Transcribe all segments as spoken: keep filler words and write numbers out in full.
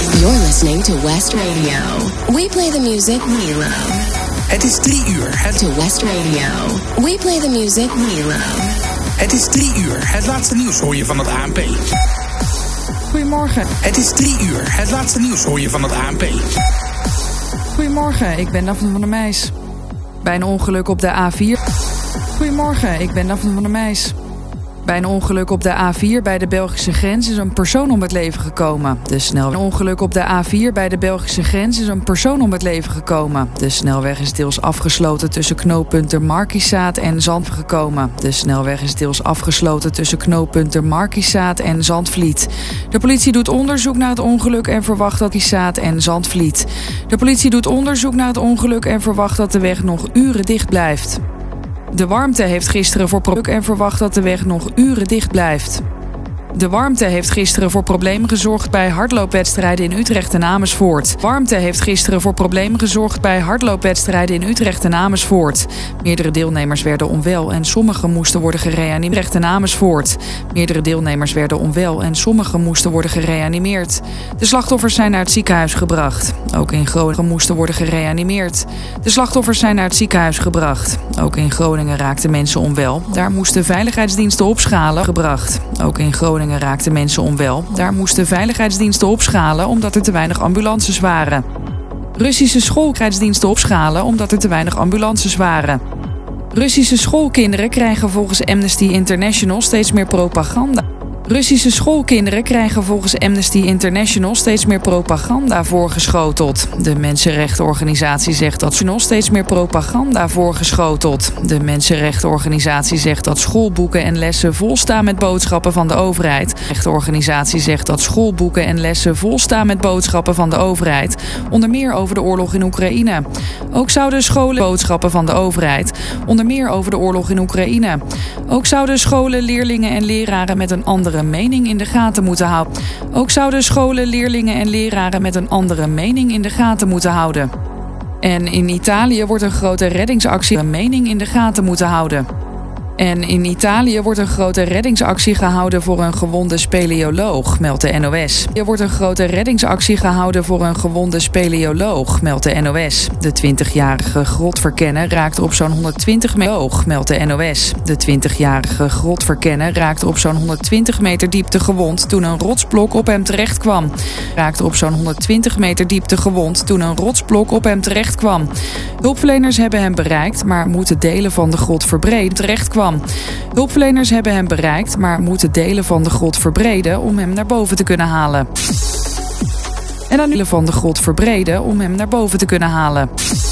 You're listening to West Radio. We play the music we love. Het is drie uur. Het... To West Radio. We play the music we love. Het is drie uur. Het laatste nieuws hoor je van het A N P. Goedemorgen. Het is drie uur. Het laatste nieuws hoor je van het A N P. Goedemorgen, ik ben Daphne van der Meijs. Bij een ongeluk op de A vier... Goedemorgen, ik ben Daphne van der Meijs. Bij een ongeluk op de A vier bij de Belgische grens is een persoon om het leven gekomen. De snelweg. Een ongeluk op de A vier bij de Belgische grens is een persoon om het leven gekomen. De snelweg is deels afgesloten tussen knooppunten Markizaat en Zandvliet gekomen. De snelweg is deels afgesloten tussen knooppunten Markizaat en Zandvliet. De politie doet onderzoek naar het ongeluk en verwacht dat Markizaat en Zandvliet. De politie doet onderzoek naar het ongeluk en verwacht dat de weg nog uren dicht blijft. De warmte heeft gisteren voor problemen en verwacht dat de weg nog uren dicht blijft. De warmte heeft gisteren voor problemen gezorgd bij hardloopwedstrijden in Utrecht en Amersfoort. Warmte heeft gisteren voor problemen gezorgd bij hardloopwedstrijden in Utrecht en Amersfoort. Meerdere deelnemers werden onwel en sommigen moesten worden gereanimeerd. Utrecht en Amersfoort. Meerdere deelnemers werden onwel en sommigen moesten worden gereanimeerd. De slachtoffers zijn naar het ziekenhuis gebracht. Ook in Groningen moesten worden gereanimeerd. De slachtoffers zijn naar het ziekenhuis gebracht. Ook in Groningen raakten mensen onwel. Daar moesten veiligheidsdiensten opschalen gebracht. Ook in Groningen raakten mensen onwel. Daar moesten veiligheidsdiensten opschalen omdat er te weinig ambulances waren. Russische schoolveiligheidsdiensten opschalen omdat er te weinig ambulances waren. Russische schoolkinderen krijgen volgens Amnesty International steeds meer propaganda. Russische schoolkinderen krijgen volgens Amnesty International steeds meer propaganda voorgeschoteld. De mensenrechtenorganisatie zegt dat ze nog steeds meer propaganda voorgeschoteld. De mensenrechtenorganisatie zegt dat schoolboeken en lessen vol staan met boodschappen van de overheid. De rechtenorganisatie zegt dat schoolboeken en lessen vol staan met boodschappen van de overheid, onder meer over de oorlog in Oekraïne. Ook zouden scholen boodschappen van de overheid, onder meer over de oorlog in Oekraïne. Ook zouden scholen, leerlingen en leraren met een andere mening in de gaten moeten houden. Ook zouden scholen, leerlingen en leraren met een andere mening in de gaten moeten houden. En in Italië wordt een grote reddingsactie een mening in de gaten moeten houden. En in Italië wordt een grote reddingsactie gehouden voor een gewonde speleoloog, meldt de N O S. Er wordt een grote reddingsactie gehouden voor een gewonde speleoloog, meldt de N O S. De twintigjarige grotverkenner raakte op zo'n honderdtwintig meter, meldt de N O S. De twintigjarige grotverkenner raakte op zo'n honderdtwintig meter diepte gewond toen een rotsblok op hem terecht kwam. Raakte op zo'n honderdtwintig meter diepte gewond toen een rotsblok op hem terecht kwam. Hulpverleners hebben hem bereikt, maar moeten delen van de grot verbreden terecht kwam. Hulpverleners hebben hem bereikt, maar moeten delen van de grot verbreden om hem naar boven te kunnen halen. En dan delen van de grot verbreden om hem naar boven te kunnen halen.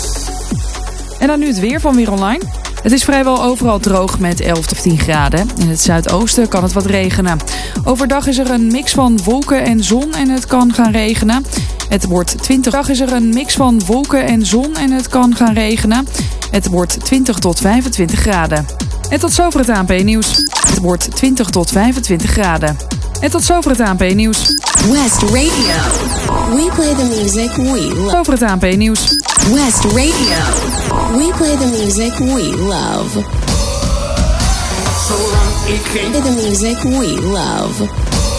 En dan nu het weer van Weer Online. Het is vrijwel overal droog met elf tot tien graden. In het zuidoosten kan het wat regenen. Overdag is er een mix van wolken en zon en het kan gaan regenen. Het wordt twintig. Dag is er een mix van wolken en zon en het kan gaan regenen. Het wordt twintig tot vijfentwintig graden. En tot zover het A N P-nieuws. Het wordt twintig tot vijfentwintig graden. En tot zover het A N P-nieuws. West Radio. We play the music we love. Over het A N P-nieuws. West Radio. We play the music we love. Zolang ik geen... The music we love.